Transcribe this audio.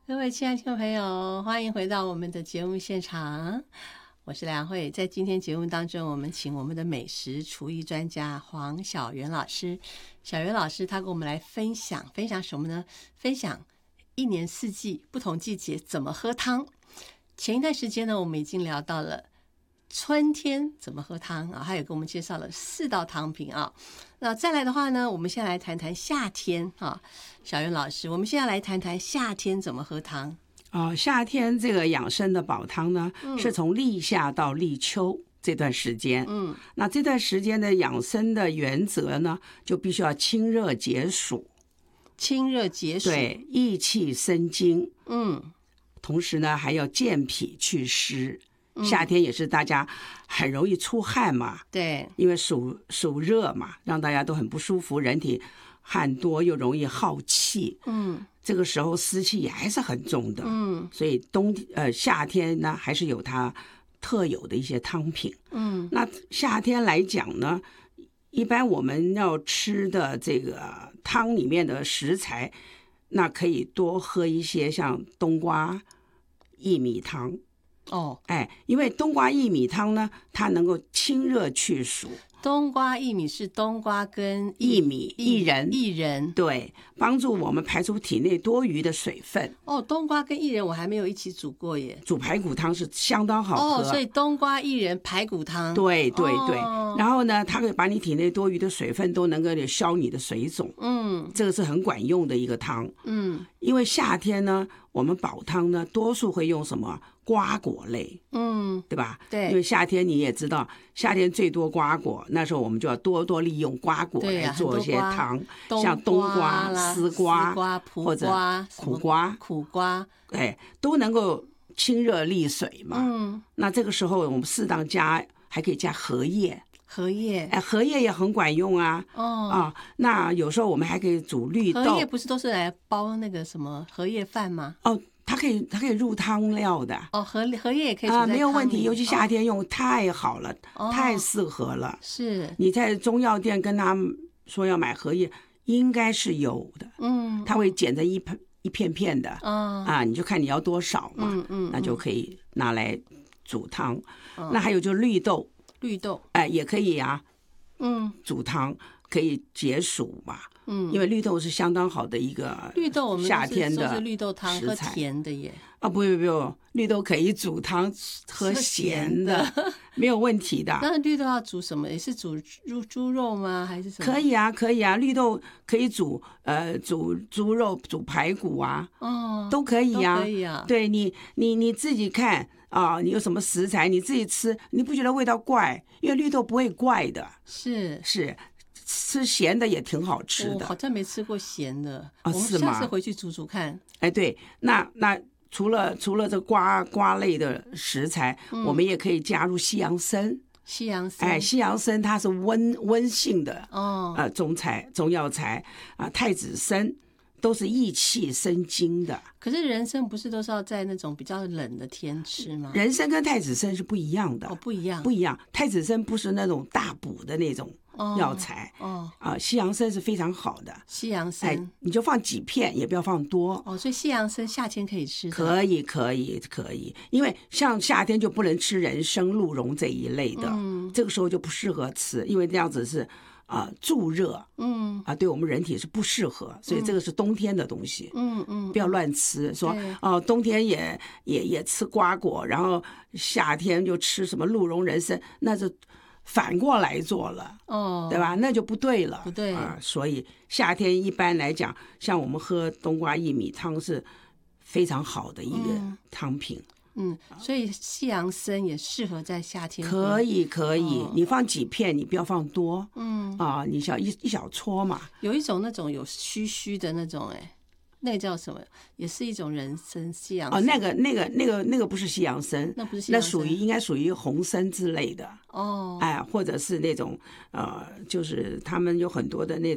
各位亲爱的听众朋友，欢迎回到我们的节目现场，我是梁慧。在今天节目当中，我们请我们的美食厨艺专家黄小媛老师。小媛老师他跟我们来分享什么呢？分享一年四季不同季节怎么喝汤。前一段时间呢，我们已经聊到了春天怎么喝汤啊，还有给我们介绍了4道汤品啊。那再来的话呢，我们先来谈谈夏天啊。小媛老师，我们现在来谈谈夏天怎么喝汤。 夏天这个养生的保汤呢，是从立夏到立秋这段时间。那这段时间的养生的原则呢，就必须要清热解暑。 清热解暑， 对，益气生津。同时呢，还要健脾祛湿。夏天也是大家很容易出汗嘛， 对， 因为暑热嘛，让大家都很不舒服，人体汗多又容易耗气。这个时候湿气也还是很重的。所以夏天呢，还是有它特有的一些汤品。那夏天来讲呢，一般我们要吃的这个汤里面的食材，那可以多喝一些像冬瓜薏米汤。因为冬瓜薏米汤呢，它能够清热去暑。 冬瓜薏米是冬瓜跟薏米薏仁，对，帮助我们排出体内多余的水分。 冬瓜跟薏仁我还没有一起煮过耶。 煮排骨汤是相当好喝。 所以冬瓜薏仁排骨汤。 对对对。然后呢，它可以把你体内多余的水分都能够消你的水肿。这个是很管用的一个汤。因为夏天呢，我们煲汤呢，多数会用什么？瓜果类。对吧？ 对。 因为夏天你也知道，夏天最多瓜果，那时候我们就要多利用瓜果来做一些汤，像冬瓜、丝瓜、或者苦瓜，都能够清热利水嘛。那这个时候我们适当还可以加荷叶。荷叶也很管用啊。那有时候我们还可以煮绿豆。 荷叶不是都是来包那个什么荷叶饭吗？ 它可以入汤料的。 荷叶也可以煮在汤里。 没有问题，尤其夏天用太好了，太适合了。 是你在中药店跟他们说要买荷叶，应该是有的。他会剪成一片片的。你就看你要多少嘛。那就可以拿来煮汤。那还有就是绿豆也可以啊。煮汤可以解暑嘛。因为绿豆是相当好的一个夏天的是绿豆汤喝甜的耶。 不用，绿豆可以煮汤喝咸的，没有问题的。 那绿豆要煮什么？也是煮猪肉吗？还是什么？ 可以啊，绿豆可以煮猪肉、煮排骨啊。都可以啊。 都可以啊。 对，你自己看你有什么食材你自己吃，你不觉得味道怪？因为绿豆不会怪的。是。吃咸的也挺好吃的。 我好像没吃过咸的。 我们下次回去煮煮看。 对，那除了这瓜类的食材，我们也可以加入西洋参。西洋参它是温性的中药材太子参都是益气生津的。 可是人参不是都是要在那种比较冷的天吃吗？ 人参跟太子参是不一样的。 不一样。 太子参不是那种大补的那种药材。西洋参是非常好的。西洋参你就放几片，也不要放多。 所以西洋参夏天可以吃的。 可以，因为像夏天就不能吃人参、鹿茸这一类的。这个时候就不适合吃，因为这样子是助热。对我们人体是不适合，所以这个是冬天的东西。不要乱吃，说冬天也吃瓜果，然后夏天就吃什么鹿茸、人参，那就反过来做了。对吧？那就不对了。 不对。 所以夏天一般来讲，像我们喝冬瓜薏米汤是非常好的一个汤品。 所以西洋参也适合在夏天。 可以，你放几片，你不要放多。你想一小撮嘛。 有一种那种有须的那种，那个叫什么？也是一种人参，西洋参。 那个不是西洋参， 那不是西洋参， 那应该属于红参之类的。或者是那种就是他们有很多的那种。